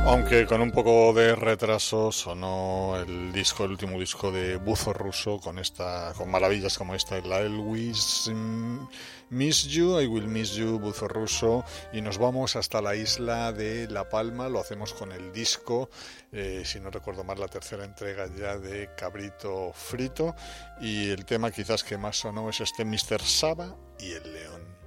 Aunque con un poco de retraso sonó el disco, el último disco de Buzo Russo con maravillas como esta, el I Will Miss You, I Will Miss You, Buzo Russo, y nos vamos hasta la isla de La Palma. Lo hacemos con el disco, si no recuerdo mal, la tercera entrega ya de Cabrito Frito, y el tema quizás que más sonó es este Mr. Saba y el León.